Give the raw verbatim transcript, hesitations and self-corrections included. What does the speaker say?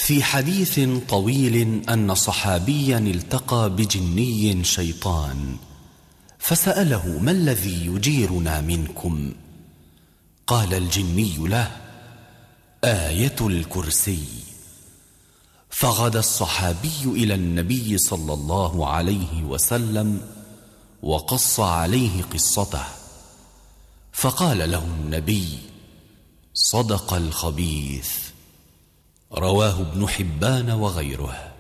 في حديث طويل أن صحابيا التقى بجني شيطان فسأله: ما الذي يجيرنا منكم؟ قال الجني له: آية الكرسي. فغدا الصحابي إلى النبي صلى الله عليه وسلم وقص عليه قصته، فقال له النبي: صدق الخبيث. رواه ابن حبان وغيره.